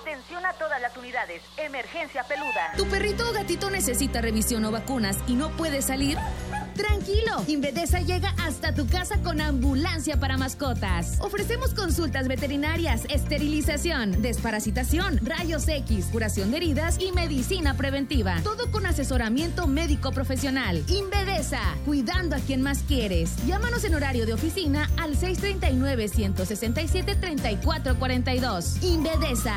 Atención a todas las unidades. Emergencia peluda. ¿Tu perrito o gatito necesita revisión o vacunas y no puede salir? Tranquilo, Invedesa llega hasta tu casa con ambulancia para mascotas. Ofrecemos consultas veterinarias, esterilización, desparasitación, rayos X, curación de heridas y medicina preventiva. Todo con asesoramiento médico profesional. Invedesa, cuidando a quien más quieres. Llámanos en horario de oficina al 639-167-3442. Invedesa.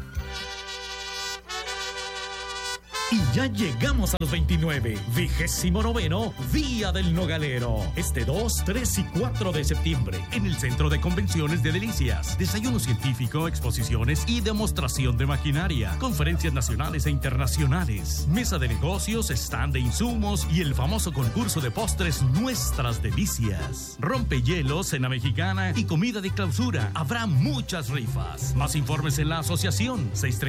Y ya llegamos a los 29, 29º Día del Nogalero. Este 2, 3 y 4 de septiembre, en el Centro de Convenciones de Delicias. Desayuno científico, exposiciones y demostración de maquinaria. Conferencias nacionales e internacionales. Mesa de negocios, stand de insumos y el famoso concurso de postres Nuestras Delicias. Rompehielos, cena mexicana y comida de clausura. Habrá muchas rifas. Más informes en la asociación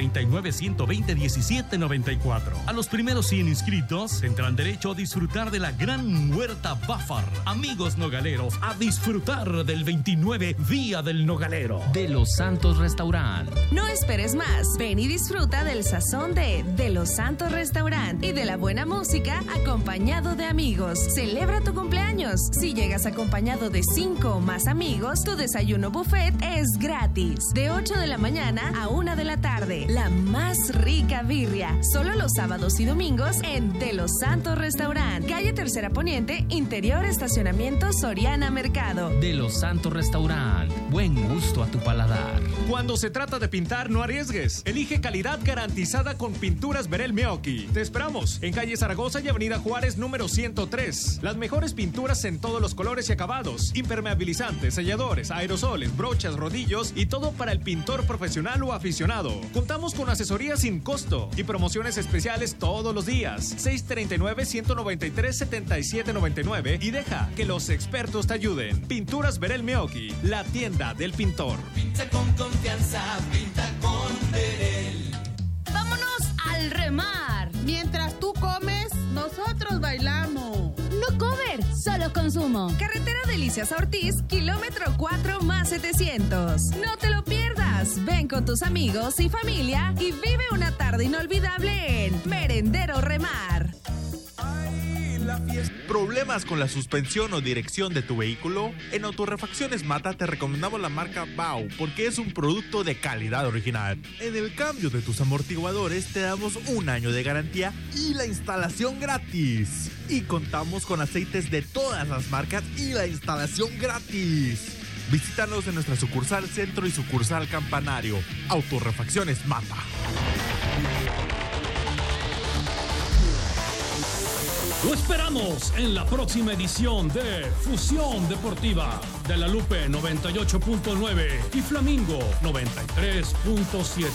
639-120-1794. A los primeros 100 inscritos tendrán derecho a disfrutar de la gran huerta Bafar. Amigos nogaleros, a disfrutar del 29 Día del Nogalero. De Los Santos Restaurant. No esperes más. Ven y disfruta del sazón de Los Santos Restaurant y de la buena música acompañado de amigos. Celebra tu cumpleaños. Si llegas acompañado de 5 o más amigos, tu desayuno buffet es gratis. De 8 de la mañana a 1 de la tarde. La más rica birria. Solo los sábados y domingos en De Los Santos Restaurant. Calle Tercera Poniente, interior estacionamiento Soriana Mercado. De Los Santos Restaurant. Buen gusto a tu paladar. Cuando se trata de pintar, no arriesgues. Elige calidad garantizada con Pinturas Berel Meoqui. Te esperamos en calle Zaragoza y avenida Juárez número 103. Las mejores pinturas en todos los colores y acabados. Impermeabilizantes, selladores, aerosoles, brochas, rodillos y todo para el pintor profesional o aficionado. Contamos con asesoría sin costo y promociones especiales todos los días. 639-193-7799 y deja que los expertos te ayuden. Pinturas Berel Meoqui, la tienda del pintor. Pinta con confianza, pinta con Berel. ¡Vámonos al remar! Mientras tú comes, nosotros bailamos. No cover, solo consumo. Carretera Delicias a Ortiz, kilómetro 4 más 700. No te lo pierdas. Ven con tus amigos y familia y vive una tarde inolvidable en Merendero Remar. ¿Problemas con la suspensión o dirección de tu vehículo? En Autorrefacciones Mata te recomendamos la marca Bau porque es un producto de calidad original. En el cambio de tus amortiguadores te damos 1 año de garantía y la instalación gratis. Y contamos con aceites de todas las marcas y la instalación gratis. Visítanos en nuestra sucursal Centro y sucursal Campanario. Autorrefacciones Mata. Lo esperamos en la próxima edición de Fusión Deportiva de La Lupe 98.9 y Flamingo 93.7.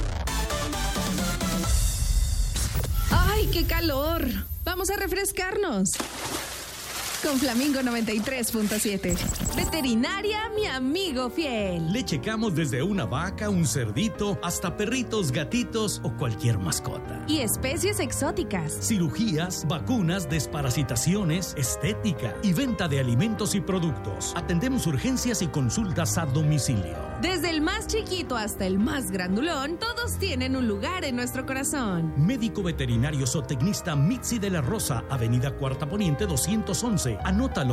¡Ay, qué calor! Vamos a refrescarnos. Con Flamingo 93.7. Veterinaria, mi amigo fiel. Le checamos desde una vaca, un cerdito, hasta perritos, gatitos o cualquier mascota. Y especies exóticas. Cirugías, vacunas, desparasitaciones, estética y venta de alimentos y productos. Atendemos urgencias y consultas a domicilio. Desde el más chiquito hasta el más grandulón, todos tienen un lugar en nuestro corazón. Médico veterinario zootecnista Mitzi de la Rosa, avenida Cuarta Poniente 211. Anótalo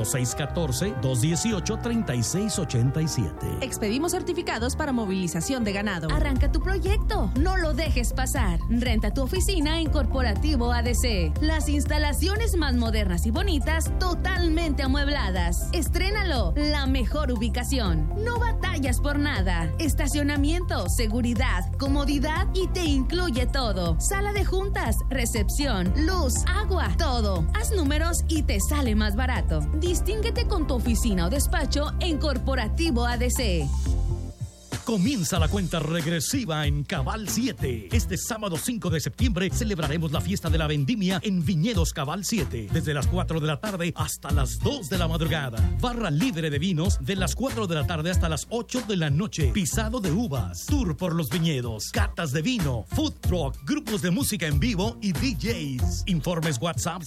614-218-3687. Expedimos certificados para movilización de ganado. Arranca tu proyecto, no lo dejes pasar. Renta tu oficina en Corporativo ADC. Las instalaciones más modernas y bonitas, totalmente amuebladas. Estrénalo, la mejor ubicación. No batallas por nada. Estacionamiento, seguridad, comodidad y te incluye todo. Sala de juntas, recepción, luz, agua, todo. Haz números y te sale más barato. Distínguete con tu oficina o despacho en Corporativo ADC. Comienza la cuenta regresiva en Cabal 7. Este sábado 5 de septiembre celebraremos la fiesta de la vendimia en Viñedos Cabal 7. Desde las 4 de la tarde hasta las 2 de la madrugada. Barra libre de vinos de las 4 de la tarde hasta las 8 de la noche. Pisado de uvas. Tour por los viñedos. Catas de vino. Food truck. Grupos de música en vivo y DJs. Informes WhatsApp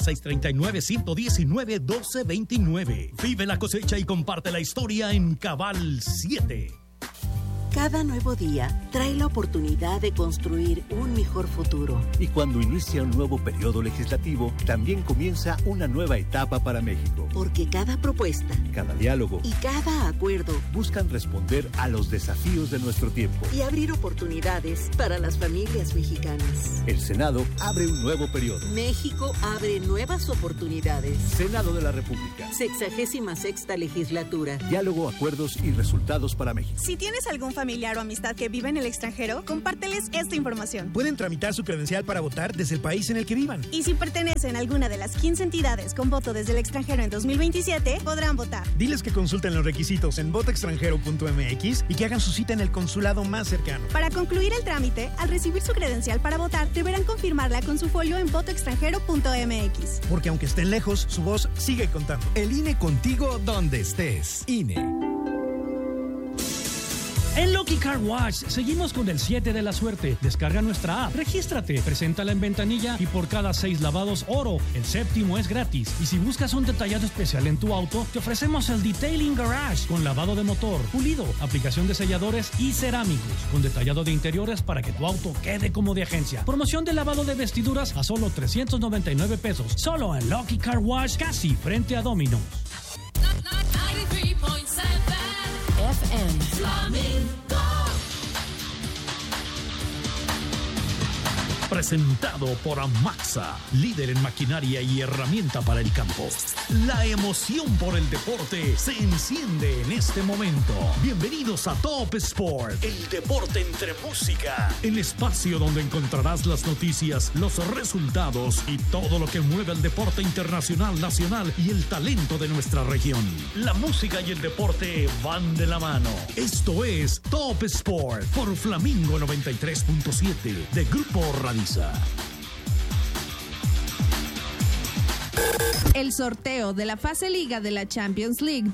639-119-1229. Vive la cosecha y comparte la historia en Cabal 7. Cada nuevo día trae la oportunidad de construir un mejor futuro. Y cuando inicia un nuevo periodo legislativo, también comienza una nueva etapa para México. Porque cada propuesta, cada diálogo y cada acuerdo buscan responder a los desafíos de nuestro tiempo y abrir oportunidades para las familias mexicanas. El Senado abre un nuevo periodo. México abre nuevas oportunidades. Senado de la República. 66ª legislatura. Diálogo, acuerdos y resultados para México. Si tienes algún familiar o amistad que vive en el extranjero, compárteles esta información. Pueden tramitar su credencial para votar desde el país en el que vivan. Y si pertenecen a alguna de las 15 entidades con voto desde el extranjero en 2027, podrán votar. Diles que consulten los requisitos en votoextranjero.mx y que hagan su cita en el consulado más cercano. Para concluir el trámite, al recibir su credencial para votar, deberán confirmarla con su folio en votoextranjero.mx. Porque aunque estén lejos, su voz sigue contando. El INE contigo donde estés. INE. En Lucky Car Wash seguimos con el 7 de la suerte. Descarga nuestra app, regístrate, preséntala en ventanilla y por cada 6 lavados oro, el 7º es gratis. Y si buscas un detallado especial en tu auto, te ofrecemos el Detailing Garage con lavado de motor, pulido, aplicación de selladores y cerámicos, con detallado de interiores para que tu auto quede como de agencia. Promoción de lavado de vestiduras a solo 399 pesos. Solo en Lucky Car Wash, casi frente a Domino's. 93.7 FM Flamenco. Presentado por Amaxa, líder en maquinaria y herramienta para el campo. La emoción por el deporte se enciende en este momento. Bienvenidos a Top Sport, el deporte entre música. El espacio donde encontrarás las noticias, los resultados y todo lo que mueve el deporte internacional, nacional y el talento de nuestra región. La música y el deporte van de la mano. Esto es Top Sport por Flamingo 93.7 de Grupo Radio. El sorteo de la fase Liga de la Champions League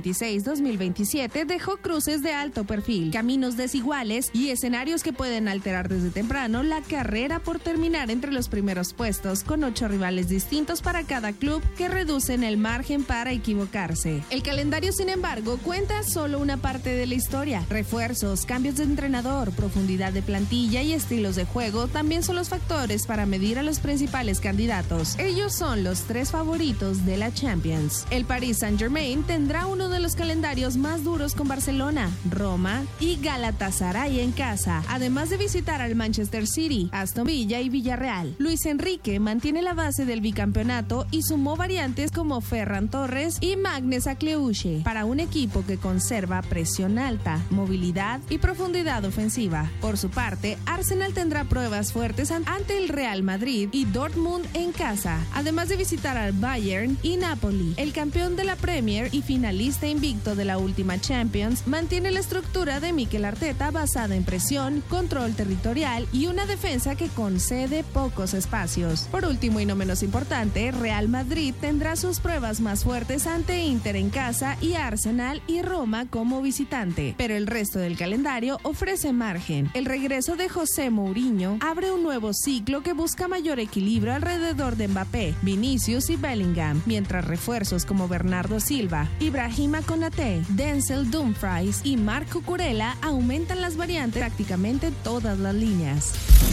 2026-2027 dejó cruces de alto perfil, caminos desiguales y escenarios que pueden alterar desde temprano la carrera por terminar entre los primeros puestos, con 8 rivales distintos para cada club que reducen el margen para equivocarse. El calendario, sin embargo, cuenta solo una parte de la historia. Refuerzos, cambios de entrenador, profundidad de plantilla y estilos de juego también son los factores para medir a los principales candidatos. Ellos son los 3 favoritos de la Champions. El Paris Saint-Germain tendrá uno de los calendarios más duros con Barcelona, Roma y Galatasaray en casa, además de visitar al Manchester City, Aston Villa y Villarreal. Luis Enrique mantiene la base del bicampeonato y sumó variantes como Ferran Torres y Magnus Akleuche para un equipo que conserva presión alta, movilidad y profundidad ofensiva. Por su parte, Arsenal tendrá pruebas fuertes ante el Real Madrid y Dortmund en casa, además de visitar al Bayern y Napoli. El campeón de la Premier y finalista invicto de la última Champions mantiene la estructura de Mikel Arteta basada en presión, control territorial y una defensa que concede pocos espacios. Por último y no menos importante, Real Madrid tendrá sus pruebas más fuertes ante Inter en casa y Arsenal y Roma como visitante, pero el resto del calendario ofrece margen. El regreso de José Mourinho abre un nuevo ciclo que busca mayor equilibrio alrededor de Mbappé, Vinicius y Bellingham, mientras refuerzos como Bernardo Silva, Ibrahima Konaté, Denzel Dumfries y Marco Cucurella aumentan las variantes prácticamente todas las líneas.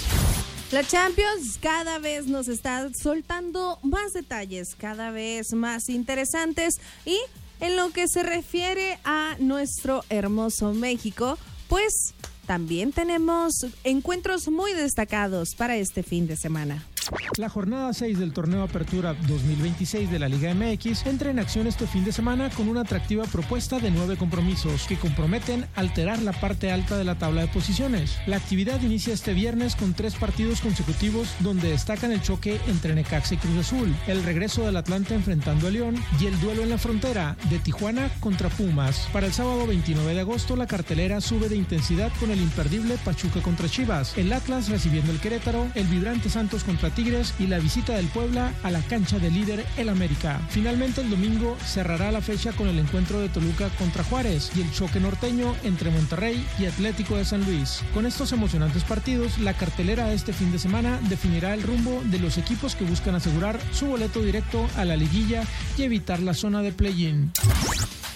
La Champions cada vez nos está soltando más detalles, cada vez más interesantes, y en lo que se refiere a nuestro hermoso México, pues también tenemos encuentros muy destacados para este fin de semana. La jornada 6 del torneo Apertura 2026 de la Liga MX entra en acción este fin de semana con una atractiva propuesta de 9 compromisos que comprometen alterar la parte alta de la tabla de posiciones. La actividad inicia este viernes con 3 partidos consecutivos donde destacan el choque entre Necaxa y Cruz Azul, el regreso del Atlante enfrentando a León y el duelo en la frontera de Tijuana contra Pumas. Para el sábado 29 de agosto la cartelera sube de intensidad con el imperdible Pachuca contra Chivas, el Atlas recibiendo el Querétaro, el vibrante Santos contra Tigres y la visita del Puebla a la cancha del líder, el América. Finalmente el domingo cerrará la fecha con el encuentro de Toluca contra Juárez y el choque norteño entre Monterrey y Atlético de San Luis. Con estos emocionantes partidos, la cartelera de este fin de semana definirá el rumbo de los equipos que buscan asegurar su boleto directo a la liguilla y evitar la zona de play-in.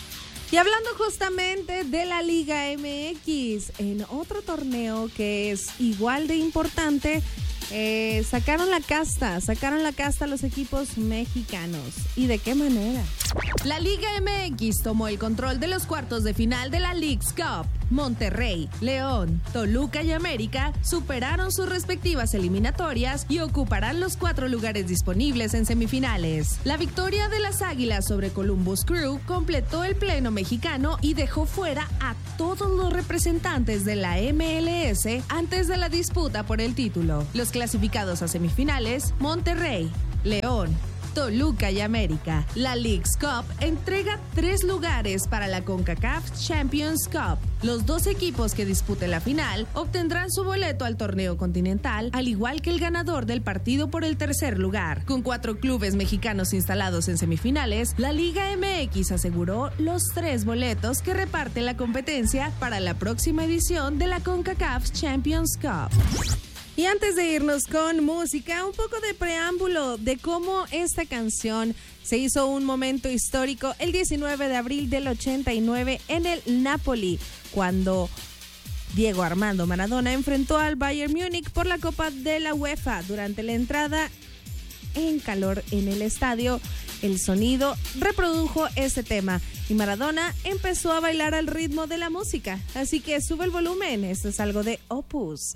Y hablando justamente de la Liga MX, en otro torneo que es igual de importante, sacaron la casta los equipos mexicanos. ¿Y de qué manera? La Liga MX tomó el control de los cuartos de final de la Leagues Cup. Monterrey, León, Toluca y América superaron sus respectivas eliminatorias y ocuparán los 4 lugares disponibles en semifinales. La victoria de las Águilas sobre Columbus Crew completó el pleno mexicano y dejó fuera a todos los representantes de la MLS antes de la disputa por el título. Los clasificados a semifinales: Monterrey, León, Toluca y América. La Leagues Cup entrega 3 lugares para la CONCACAF Champions Cup. Los 2 equipos que disputen la final obtendrán su boleto al torneo continental, al igual que el ganador del partido por el tercer lugar. Con 4 clubes mexicanos instalados en semifinales, la Liga MX aseguró los 3 boletos que reparte la competencia para la próxima edición de la CONCACAF Champions Cup. Y antes de irnos con música, un poco de preámbulo de cómo esta canción se hizo un momento histórico el 19 de abril del 89 en el Napoli, cuando Diego Armando Maradona enfrentó al Bayern Múnich por la Copa de la UEFA. Durante la entrada en calor en el estadio, el sonido reprodujo este tema y Maradona empezó a bailar al ritmo de la música. Así que sube el volumen, esto es algo de Opus.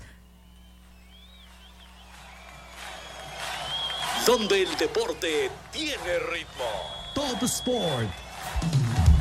Donde el deporte tiene ritmo. Top Sport.